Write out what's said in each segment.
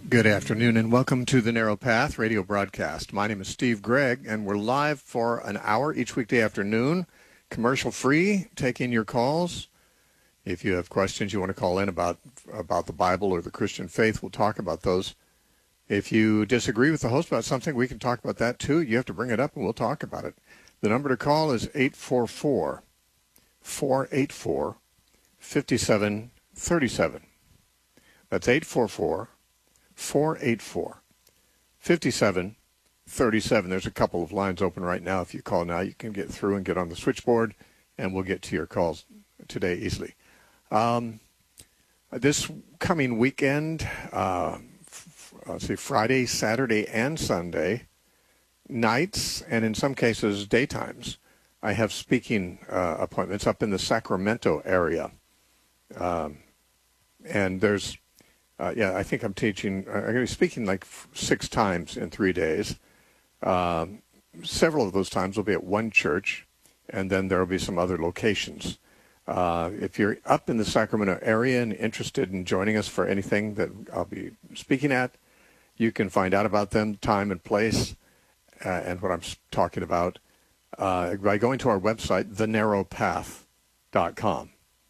Good afternoon and welcome to the Narrow Path radio broadcast. My name is Steve Gregg and we're live for an hour each weekday afternoon, commercial free, taking your calls. If you have questions you want to call in about the Bible or the Christian faith, we'll talk about those. If you disagree with the host about something, we can talk about that too. You have to bring it up and we'll talk about it. The number to call is 844-484-5737. That's 844-484-5737. There's a couple of lines open right now. If you call now, you can get through and get on the switchboard, and we'll get to your calls today easily. This coming weekend, Friday, Saturday, and Sunday, nights, and in some cases daytimes, I have speaking appointments up in the Sacramento area. And there's I think I'm going to be speaking like 6 times in 3 days. Several of those times will be at one church, and then there will be some other locations. If you're up in the Sacramento area and interested in joining us for anything that I'll be speaking at, you can find out about them, time and place, and what I'm talking about by going to our website, thenarrowpath.com.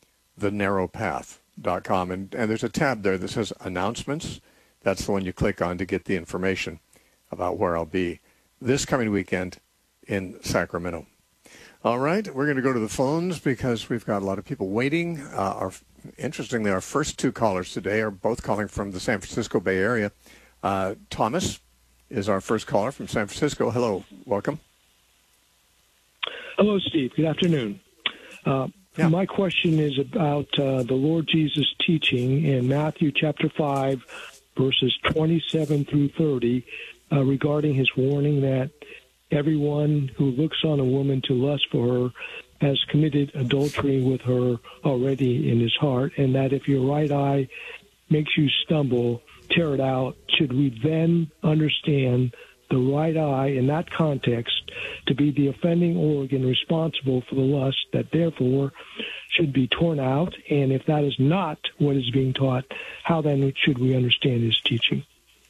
thenarrowpath.com, and there's a tab there that says announcements. That's the one you click on to get the information about where I'll be this coming weekend in Sacramento. All right, we're going to go to the phones because we've got a lot of people waiting. Interestingly, our first 2 callers today are both calling from the San Francisco Bay Area. Thomas is our first caller from San Francisco. Hello, welcome. Hello, Steve. Good afternoon. My question is about the Lord Jesus' teaching in Matthew chapter 5, verses 27 through 30, regarding his warning that everyone who looks on a woman to lust for her has committed adultery with her already in his heart, and that if your right eye makes you stumble, tear it out. Should we then understand the right eye in that context to be the offending organ responsible for the lust that therefore should be torn out? And if that is not what is being taught, how then should we understand his teaching?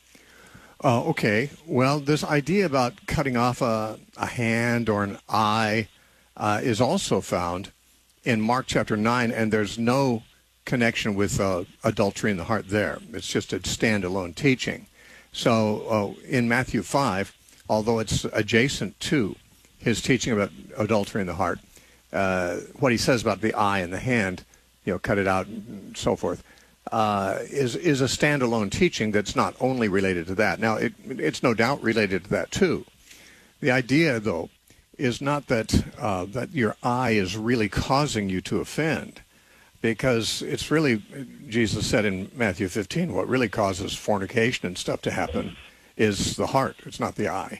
Okay. Well, this idea about cutting off a hand or an eye is also found in Mark chapter 9, and there's no connection with adultery in the heart there. It's just a standalone teaching. So in Matthew 5, although it's adjacent to his teaching about adultery in the heart, what he says about the eye and the hand, cut it out and so forth, is a standalone teaching that's not only related to that. Now, it's no doubt related to that too. The idea, though, is not that your eye is really causing you to offend, because it's really, Jesus said in Matthew 15, what really causes fornication and stuff to happen is the heart. It's not the eye.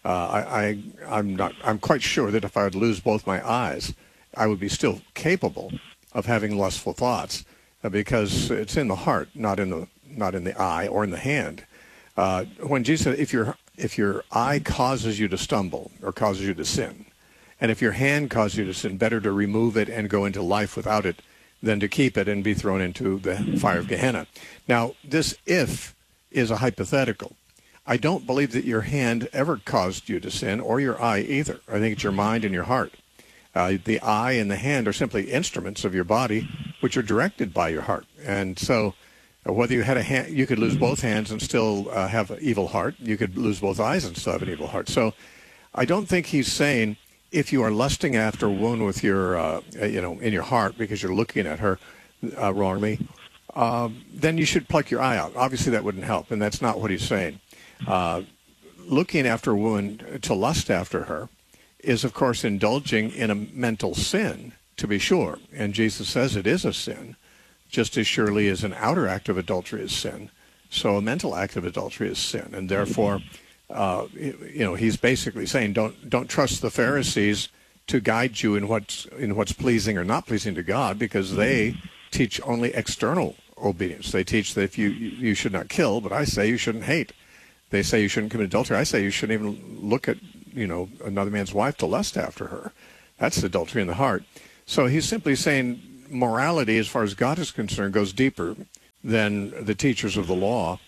I'm quite sure that if I would lose both my eyes, I would be still capable of having lustful thoughts, because it's in the heart, not in the eye or in the hand. When Jesus said, if your eye causes you to stumble or causes you to sin, and if your hand causes you to sin, better to remove it and go into life without it than to keep it and be thrown into the fire of Gehenna. Now, this if is a hypothetical. I don't believe that your hand ever caused you to sin, or your eye either. I think it's your mind and your heart. The eye and the hand are simply instruments of your body, which are directed by your heart. And so whether you had a hand, you could lose both hands and still have an evil heart. You could lose both eyes and still have an evil heart. So I don't think he's saying if you are lusting after a woman with your, in your heart because you're looking at her wrongly, then you should pluck your eye out. Obviously, that wouldn't help, and that's not what he's saying. Looking after a woman to lust after her is, of course, indulging in a mental sin, to be sure. And Jesus says it is a sin, just as surely as an outer act of adultery is sin. So a mental act of adultery is sin, and therefore, he's basically saying don't trust the Pharisees to guide you in what's pleasing or not pleasing to God, because they teach only external obedience. They teach that if you should not kill, but I say you shouldn't hate. They say you shouldn't commit adultery. I say you shouldn't even look at another man's wife to lust after her. That's adultery in the heart. So he's simply saying morality, as far as God is concerned, goes deeper than the teachers of the law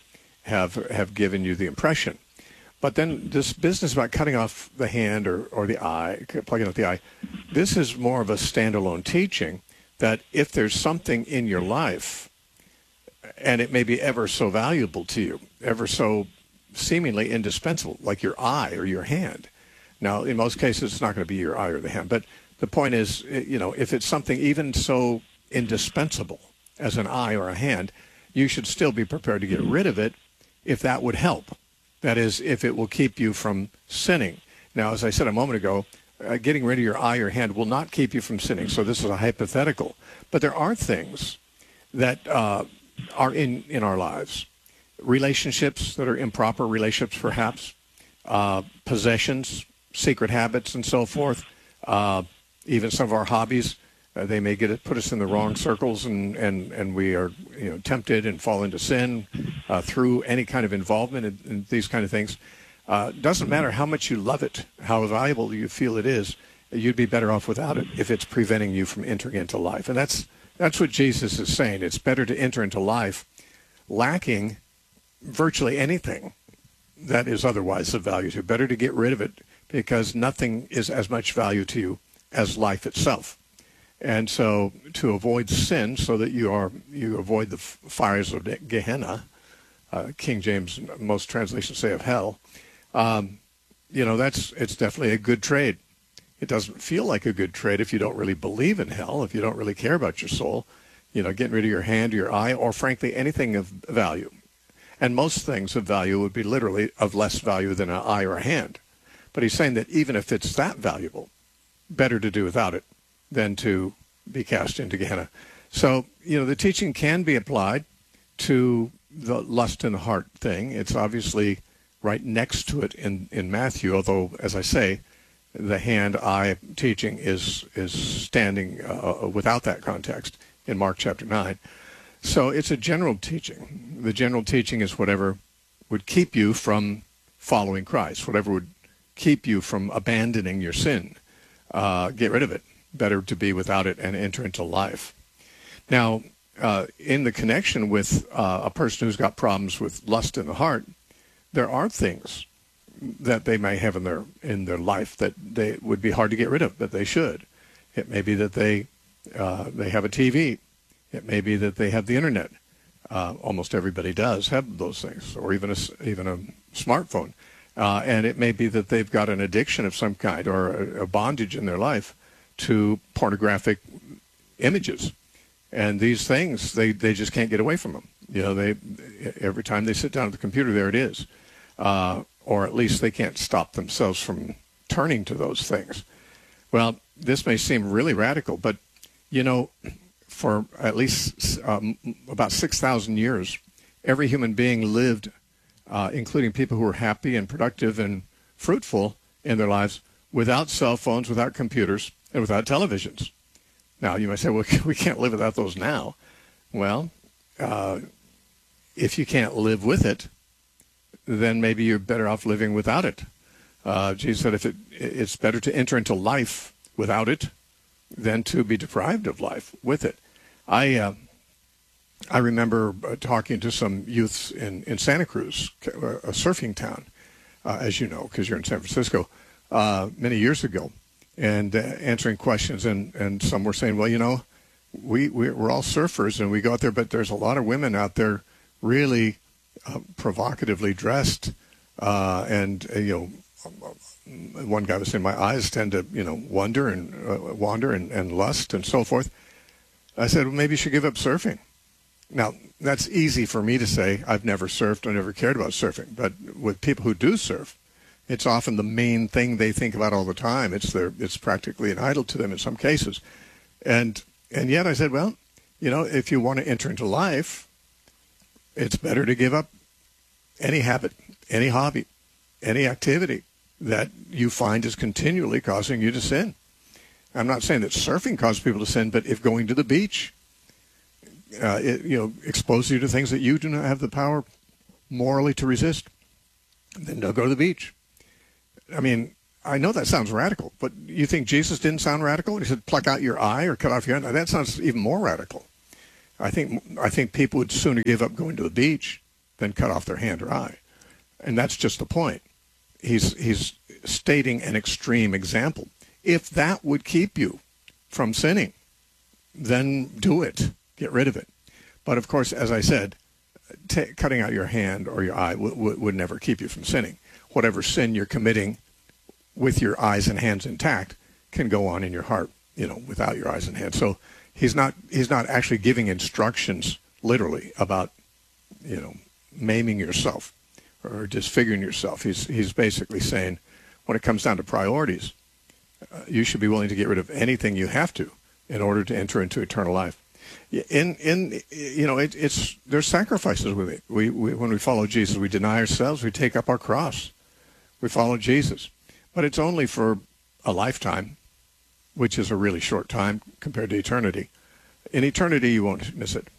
have given you the impression. But then this business about cutting off the hand or the eye, plugging out the eye, this is more of a standalone teaching that if there's something in your life, and it may be ever so valuable to you, ever so seemingly indispensable, like your eye or your hand. Now, in most cases, it's not going to be your eye or the hand. But the point is, if it's something even so indispensable as an eye or a hand, you should still be prepared to get rid of it if that would help. That is, if it will keep you from sinning. Now, as I said a moment ago, getting rid of your eye or hand will not keep you from sinning. So this is a hypothetical. But there are things that are in our lives. Relationships that are improper relationships, perhaps. Possessions, secret habits, and so forth. Even some of our hobbies. They may put us in the wrong circles, and we are tempted and fall into sin through any kind of involvement in these kind of things. Doesn't matter how much you love it, how valuable you feel it is, you'd be better off without it if it's preventing you from entering into life. And that's what Jesus is saying. It's better to enter into life lacking virtually anything that is otherwise of value to you. Better to get rid of it because nothing is as much value to you as life itself. And so to avoid sin so that you avoid the fires of Gehenna, King James, most translations say of hell, it's definitely a good trade. It doesn't feel like a good trade if you don't really believe in hell, if you don't really care about your soul, getting rid of your hand or your eye, or frankly, anything of value. And most things of value would be literally of less value than an eye or a hand. But he's saying that even if it's that valuable, better to do without it than to be cast into Gehenna. So, the teaching can be applied to the lust in the heart thing. It's obviously right next to it in Matthew, although, as I say, the hand-eye teaching is standing without that context in Mark chapter 9. So it's a general teaching. The general teaching is whatever would keep you from following Christ, whatever would keep you from abandoning your sin. Get rid of it. Better to be without it and enter into life. Now, in the connection with a person who's got problems with lust in the heart, there are things that they may have in their life that they would be hard to get rid of, but they should. It may be that they have a TV. It may be that they have the internet. Almost everybody does have those things, or even a smartphone. And it may be that they've got an addiction of some kind or a bondage in their life to pornographic images. And these things, they just can't get away from them. Every time they sit down at the computer, there it is. Or at least they can't stop themselves from turning to those things. Well, this may seem really radical, but, for at least about 6,000 years, every human being lived, including people who were happy and productive and fruitful in their lives, without cell phones, without computers, and without televisions. Now, you might say, well, we can't live without those now. Well, if you can't live with it, then maybe you're better off living without it. Jesus said it's better to enter into life without it than to be deprived of life with it. I remember talking to some youths in Santa Cruz, a surfing town, as you know, because you're in San Francisco, many years ago, and answering questions. And some were saying, well, we're all surfers and we go out there, but there's a lot of women out there really provocatively dressed. And one guy was saying, my eyes tend to, wander and lust and so forth. I said, well, maybe you should give up surfing. Now, that's easy for me to say. I've never surfed. I never cared about surfing. But with people who do surf, it's often the main thing they think about all the time. It's practically an idol to them in some cases. And yet I said, well, if you want to enter into life, it's better to give up any habit, any hobby, any activity that you find is continually causing you to sin. I'm not saying that surfing causes people to sin, but if going to the beach, exposes you to things that you do not have the power morally to resist, then don't go to the beach. I mean, I know that sounds radical, but you think Jesus didn't sound radical? He said, pluck out your eye or cut off your hand. That sounds even more radical. I think people would sooner give up going to the beach than cut off their hand or eye. And that's just the point. He's stating an extreme example. If that would keep you from sinning, then do it. Get rid of it. But of course, as I said, cutting out your hand or your eye would never keep you from sinning. Whatever sin you're committing with your eyes and hands intact can go on in your heart, without your eyes and hands. So he's not actually giving instructions literally about, maiming yourself or disfiguring yourself. He's basically saying, when it comes down to priorities, you should be willing to get rid of anything you have to in order to enter into eternal life. There's sacrifices with it. When we follow Jesus, we deny ourselves, we take up our cross, we follow Jesus. But it's only for a lifetime, which is a really short time compared to eternity. In eternity, you won't miss it.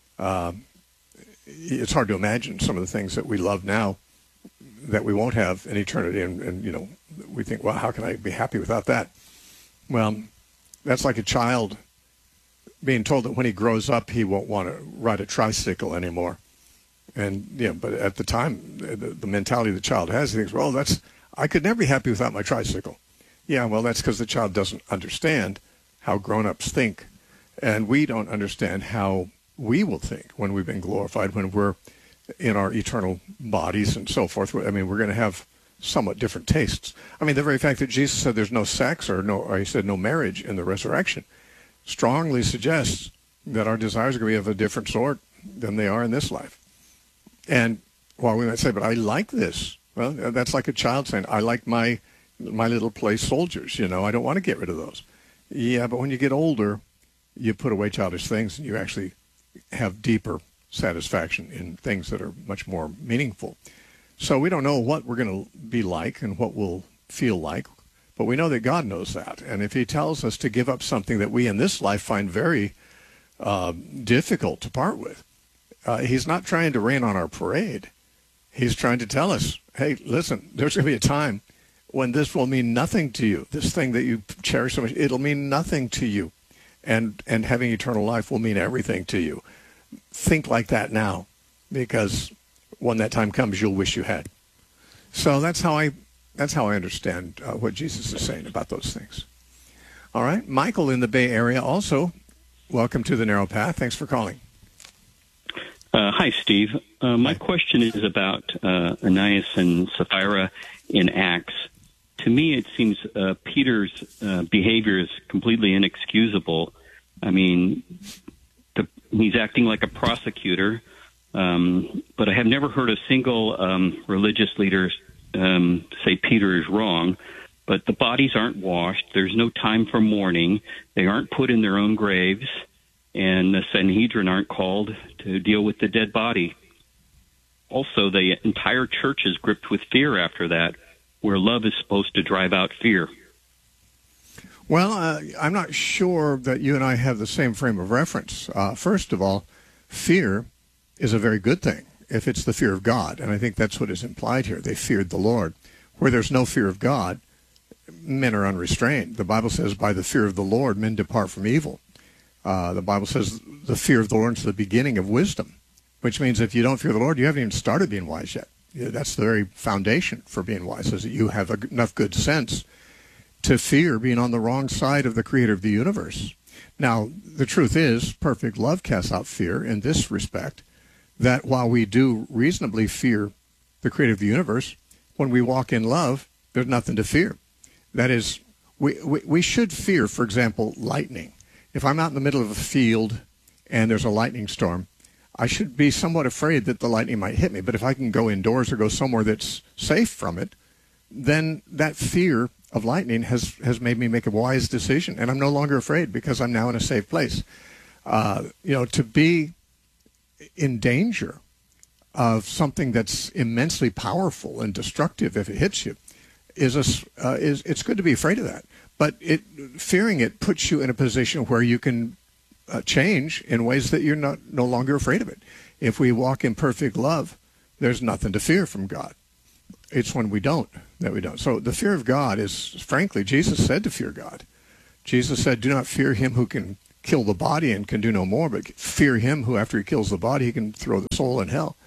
It's hard to imagine some of the things that we love now that we won't have in eternity. And we think, well, how can I be happy without that? Well, that's like a child being told that when he grows up, he won't want to ride a tricycle anymore. And, but at the time, the mentality the child has, he thinks, well, I could never be happy without my tricycle. Yeah, well, that's because the child doesn't understand how grown-ups think. And we don't understand how we will think when we've been glorified, when we're in our eternal bodies and so forth. I mean, we're going to have somewhat different tastes. I mean, the very fact that Jesus said there's no sex or he said no marriage in the resurrection strongly suggests that our desires are going to be of a different sort than they are in this life. And while we might say, but I like this, well, that's like a child saying, I like my little play soldiers, I don't want to get rid of those. Yeah, but when you get older, you put away childish things and you actually have deeper satisfaction in things that are much more meaningful. So we don't know what we're going to be like and what we'll feel like, but we know that God knows that. And if he tells us to give up something that we in this life find very difficult to part with, he's not trying to rain on our parade. He's trying to tell us, hey, listen, there's going to be a time when this will mean nothing to you. This thing that you cherish so much, it'll mean nothing to you. And having eternal life will mean everything to you. Think like that now, because when that time comes, you'll wish you had. So that's how I understand what Jesus is saying about those things. All right, Michael in the Bay Area also, welcome to the Narrow Path. Thanks for calling. Hi, Steve. My question is about Ananias and Sapphira in Acts. To me, it seems Peter's behavior is completely inexcusable. I mean, he's acting like a prosecutor, but I have never heard a single religious leader say Peter is wrong. But the bodies aren't washed. There's no time for mourning. They aren't put in their own graves. And the Sanhedrin aren't called to deal with the dead body. Also, the entire church is gripped with fear after that, where love is supposed to drive out fear. Well, I'm not sure that you and I have the same frame of reference. First of all, fear is a very good thing if it's the fear of God, and I think that's what is implied here. They feared the Lord. Where there's no fear of God, men are unrestrained. The Bible says, by the fear of the Lord, men depart from evil. The Bible says the fear of the Lord is the beginning of wisdom, which means if you don't fear the Lord, you haven't even started being wise yet. That's the very foundation for being wise, is that you have enough good sense to fear being on the wrong side of the Creator of the universe. Now, the truth is, perfect love casts out fear in this respect, that while we do reasonably fear the Creator of the universe, when we walk in love, there's nothing to fear. That is, we should fear, for example, lightning. If I'm out in the middle of a field and there's a lightning storm, I should be somewhat afraid that the lightning might hit me. But if I can go indoors or go somewhere that's safe from it, then that fear of lightning has made me make a wise decision, and I'm no longer afraid because I'm now in a safe place. To be in danger of something that's immensely powerful and destructive if it hits you it's good to be afraid of that. But fearing it puts you in a position where you can change in ways that you're no longer afraid of it. If we walk in perfect love, there's nothing to fear from God. It's when we don't that we don't. So the fear of God is, frankly, Jesus said to fear God. Jesus said, do not fear him who can kill the body and can do no more, but fear him who, after he kills the body, he can throw the soul in hell.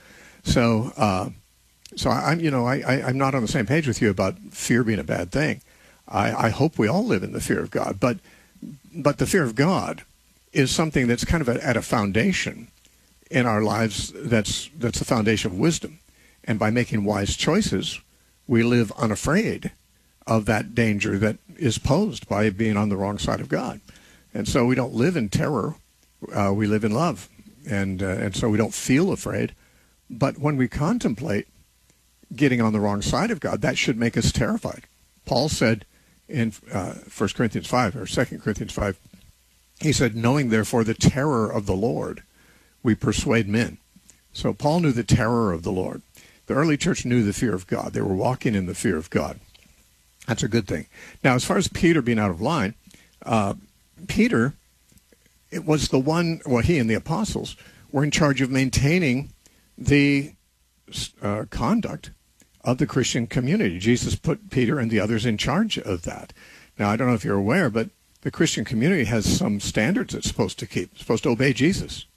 So, I'm not on the same page with you about fear being a bad thing. I hope we all live in the fear of God, but the fear of God is something that's kind of at a foundation in our lives. That's the foundation of wisdom, and by making wise choices, we live unafraid of that danger that is posed by being on the wrong side of God. And so we don't live in terror, we live in love, and so we don't feel afraid. But when we contemplate getting on the wrong side of God, that should make us terrified. Paul said in 1 Corinthians 5 or 2 Corinthians 5, he said, knowing therefore the terror of the Lord, we persuade men. So Paul knew the terror of the Lord. The early church knew the fear of God. They were walking in the fear of God. That's a good thing. Now, as far as Peter being out of line, Peter, it was the one, well, he and the apostles were in charge of maintaining the conduct of the Christian community. Jesus put Peter and the others in charge of that. Now, I don't know if you're aware, but the Christian community has some standards it's supposed to keep. It's supposed to obey Jesus.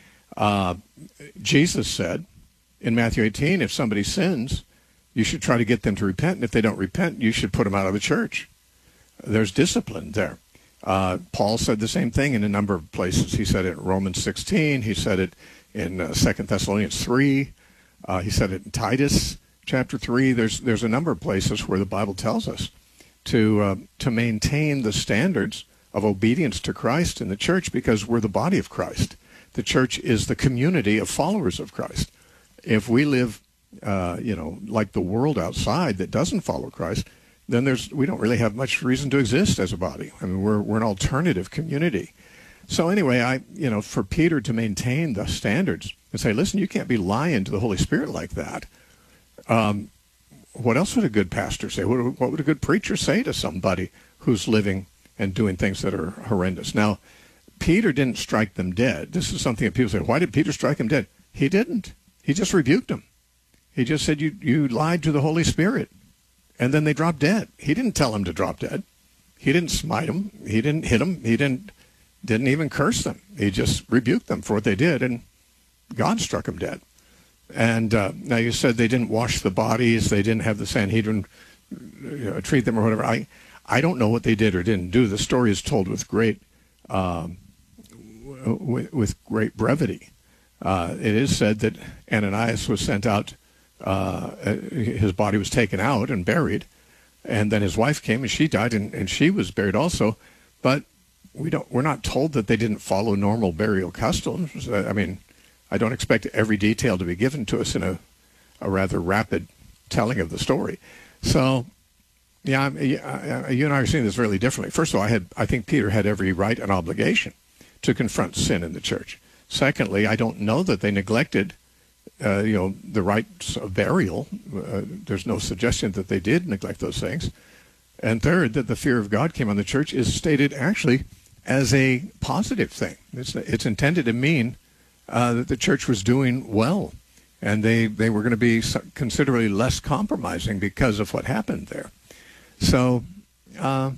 Jesus said in Matthew 18, if somebody sins, you should try to get them to repent, and if they don't repent, you should put them out of the church. There's discipline there. Paul said the same thing in a number of places. He said it in Romans 16. He said it in 2 Thessalonians 3. He said it in Titus chapter 3. There's a number of places where the Bible tells us to maintain the standards of obedience to Christ in the church, because we're the body of Christ. The church is the community of followers of Christ. If we live like the world outside that doesn't follow Christ, then we don't really have much reason to exist as a body. I mean, we're an alternative community. So anyway, for Peter to maintain the standards and say, listen, you can't be lying to the Holy Spirit like that. What else would a good pastor say? What would a good preacher say to somebody who's living and doing things that are horrendous? Now, Peter didn't strike them dead. This is something that people say, why did Peter strike them dead? He didn't. He just rebuked them. He just said, you lied to the Holy Spirit. And then they dropped dead. He didn't tell them to drop dead. He didn't smite them. He didn't hit them. He didn't even curse them. He just rebuked them for what they did, and God struck them dead. And now you said they didn't wash the bodies. They didn't have the Sanhedrin treat them or whatever. I don't know what they did or didn't do. The story is told with great brevity. It is said that Ananias was sent out. His body was taken out and buried, and then his wife came and she died, and she was buried also. But we're not told that they didn't follow normal burial customs. I mean, I don't expect every detail to be given to us in a rather rapid telling of the story. So, yeah, you and I are seeing this really differently. First of all, I think Peter had every right and obligation to confront sin in the church. Secondly, I don't know that they neglected the rites of burial. There's no suggestion that they did neglect those things. And third, that the fear of God came on the church is stated actually as a positive thing. It's intended to mean that the church was doing well, and they were going to be considerably less compromising because of what happened there. So, that's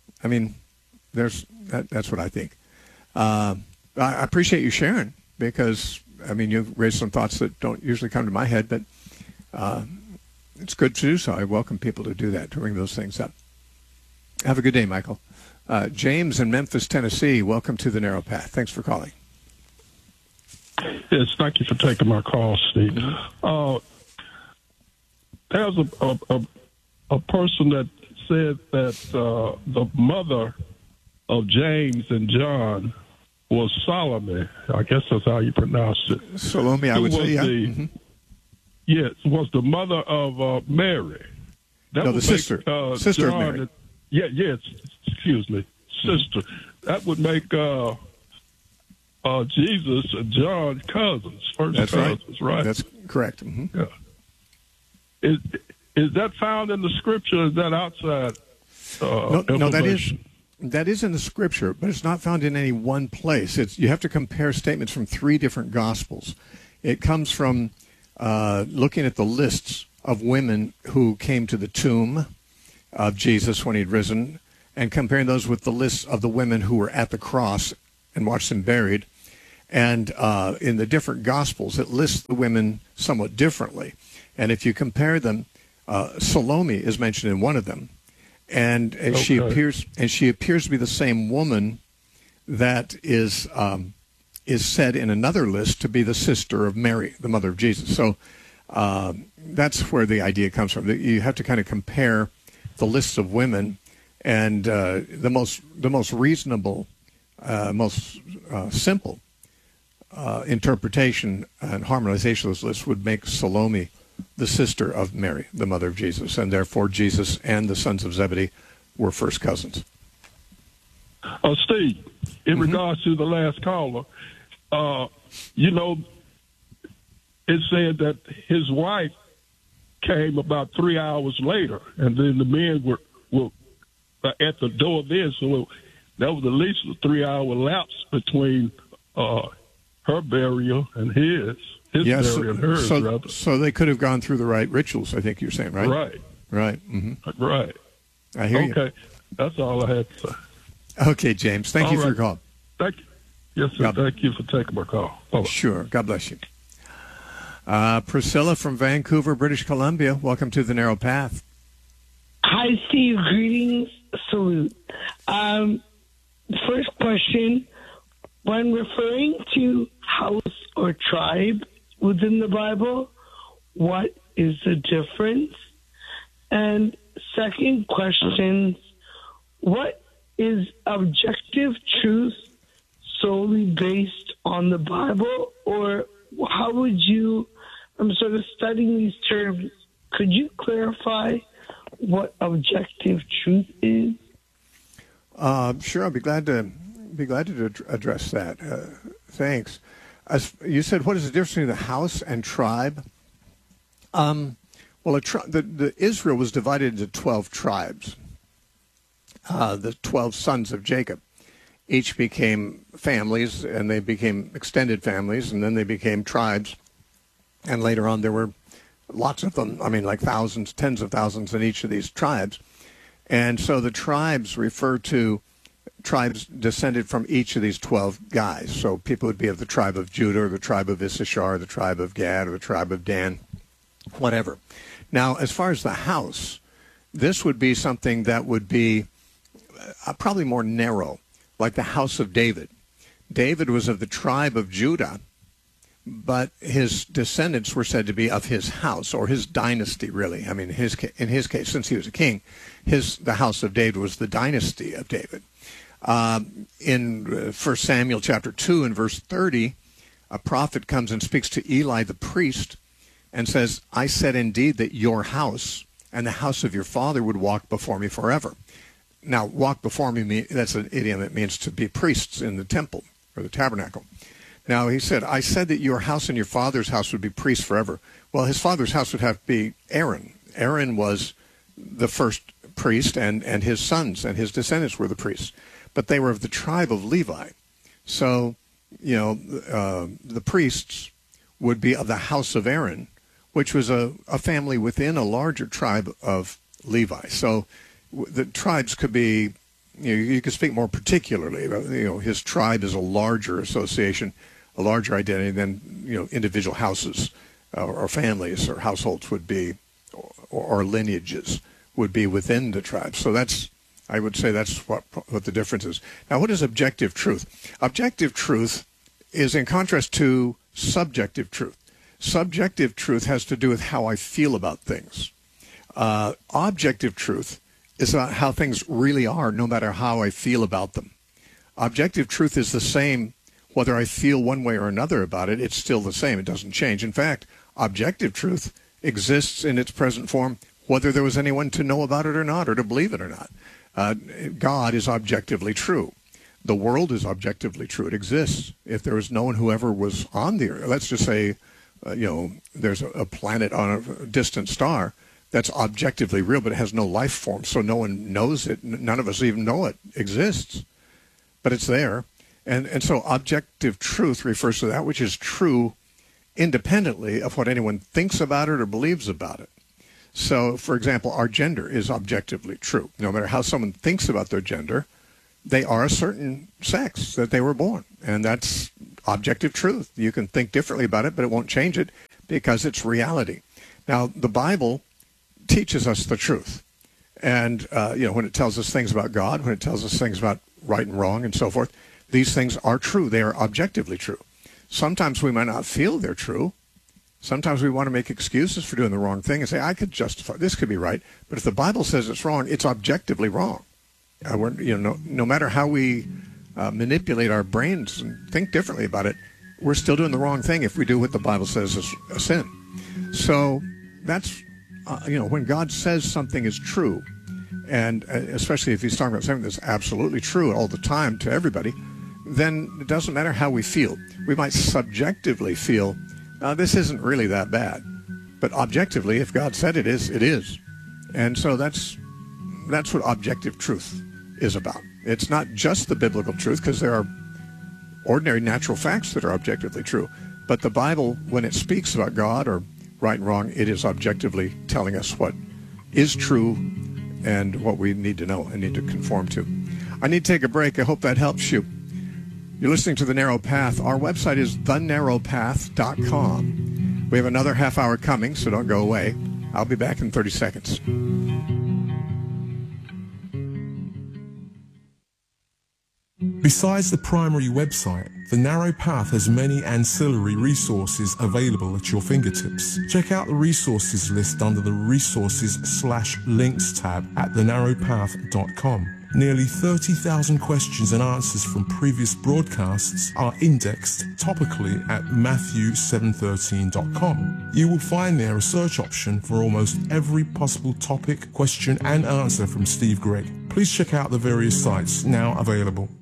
what I think. I appreciate you sharing, because you've raised some thoughts that don't usually come to my head, but it's good to do so. I welcome people to do that, to bring those things up. Have a good day, Michael. James in Memphis, Tennessee, welcome to The Narrow Path. Thanks for calling. Yes, thank you for taking my call, Steve. There's a person that said that the mother of James and John was Salome. I guess that's how you pronounce it. Salome, I would say, yeah. Yes, was the mother of Mary. No, the sister. Sister John, of Mary. Yes, excuse me. Sister. That would make Jesus and John cousins, first That's cousins, right? That's correct. Mm-hmm. Yeah. Is that found in the scripture, or is that outside? No, that is in the scripture, but it's not found in any one place. You have to compare statements from three different gospels. It comes from looking at the lists of women who came to the tomb of Jesus when he'd risen, and comparing those with the lists of the women who were at the cross and watched him buried. And in the different Gospels, it lists the women somewhat differently. And if you compare them, Salome is mentioned in one of them, and she appears to be the same woman that is said in another list to be the sister of Mary, the mother of Jesus. So that's where the idea comes from. You have to kind of compare the lists of women, and the most reasonable, most simple interpretation and harmonization of those lists would make Salome the sister of Mary, the mother of Jesus, and therefore Jesus and the sons of Zebedee were first cousins. Steve, in regards to the last caller, it said that his wife came about 3 hours later, and then the men were at the door then, so that was at least a 3-hour lapse between her burial and his burial and hers, rather. So they could have gone through the right rituals, I think you're saying, right? Right. Right. Mm-hmm. Right. I hear you. Okay. That's all I had to say. Okay, James. Thank you for your call. Thank you. Yes, sir. Thank you for taking my call. Bye-bye. Sure. God bless you. Priscilla from Vancouver, British Columbia. Welcome to The Narrow Path. Hi, Steve. Greetings. Salute. First question. When referring to house or tribe within the Bible, what is the difference? And second question, what is objective truth solely based on the Bible? Or how would you, I'm sort of studying these terms, could you clarify what objective truth is? Sure, I'll be glad to address that. Thanks. As you said, what is the difference between the house and tribe? The Israel was divided into 12 tribes. The 12 sons of Jacob each became families, and they became extended families, and then they became tribes. And later on, there were lots of them. I mean, like thousands, tens of thousands in each of these tribes. And so the tribes refer to tribes descended from each of these 12 guys. So people would be of the tribe of Judah, or the tribe of Issachar, the tribe of Gad, or the tribe of Dan, whatever. Now, as far as the house, this would be something that would be probably more narrow, like the house of David. David was of the tribe of Judah, but his descendants were said to be of his house, or his dynasty, really. I mean, in his case, since he was a king, the house of David was the dynasty of David. In 1 Samuel chapter 2 and verse 30, a prophet comes and speaks to Eli the priest and says, I said indeed that your house and the house of your father would walk before me forever. Now, walk before me, that's an idiom that means to be priests in the temple or the tabernacle. Now, he said, I said that your house and your father's house would be priests forever. Well, his father's house would have to be Aaron. Aaron was the first priest, and his sons and his descendants were the priests. But they were of the tribe of Levi. So, the priests would be of the house of Aaron, which was a family within a larger tribe of Levi. So the tribes could be, you could speak more particularly. His tribe is a larger association, a larger identity than, individual houses or families or households would be, or lineages would be within the tribe. So I would say that's what the difference is. Now, what is objective truth? Objective truth is in contrast to subjective truth. Subjective truth has to do with how I feel about things. Objective truth is about how things really are, no matter how I feel about them. Objective truth is the same whether I feel one way or another about it. It's still the same. It doesn't change. In fact, objective truth exists in its present form whether there was anyone to know about it or not, or to believe it or not. God is objectively true. The world is objectively true. It exists. If there was no one who ever was on the earth, let's just say, there's a planet on a distant star that's objectively real, but it has no life form, so no one knows it. None of us even know it exists, but it's there. And so objective truth refers to that which is true independently of what anyone thinks about it or believes about it. So, for example, our gender is objectively true. No matter how someone thinks about their gender, they are a certain sex that they were born, and that's objective truth. You can think differently about it, but it won't change it because it's reality. Now, the Bible teaches us the truth. And, when it tells us things about God, when it tells us things about right and wrong and so forth, these things are true. They are objectively true. Sometimes we might not feel they're true. Sometimes we want to make excuses for doing the wrong thing and say, I could justify, this could be right. But if the Bible says it's wrong, it's objectively wrong. No matter how we manipulate our brains and think differently about it, we're still doing the wrong thing if we do what the Bible says is a sin. So that's, when God says something is true, and especially if he's talking about something that's absolutely true all the time to everybody, then it doesn't matter how we feel. We might subjectively feel, this isn't really that bad. But objectively, if God said it is, it is. And so that's what objective truth is about. It's not just the biblical truth, because there are ordinary natural facts that are objectively true. But the Bible, when it speaks about God or right and wrong, it is objectively telling us what is true and what we need to know and need to conform to. I need to take a break. I hope that helps you. You're listening to The Narrow Path. Our website is thenarrowpath.com. We have another half hour coming, so don't go away. I'll be back in 30 seconds. Besides the primary website, The Narrow Path has many ancillary resources available at your fingertips. Check out the resources list under the Resources/Links tab at thenarrowpath.com. Nearly 30,000 questions and answers from previous broadcasts are indexed topically at Matthew713.com. You will find there a search option for almost every possible topic, question and answer from Steve Gregg. Please check out the various sites now available.